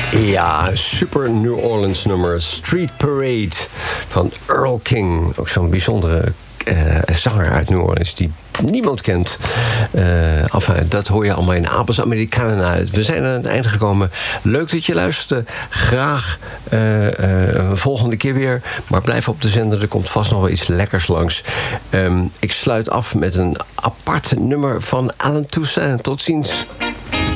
Ja, super New Orleans nummer Street Parade van Earl King. Ook zo'n bijzondere zanger uit New Orleans die niemand kent. Dat hoor je allemaal in Apels Americana. We zijn aan het eind gekomen. Leuk dat je luisterde. Graag volgende keer weer. Maar blijf op de zender. Er komt vast nog wel iets lekkers langs. Ik sluit af met een apart nummer van Alan Toussaint. Tot ziens.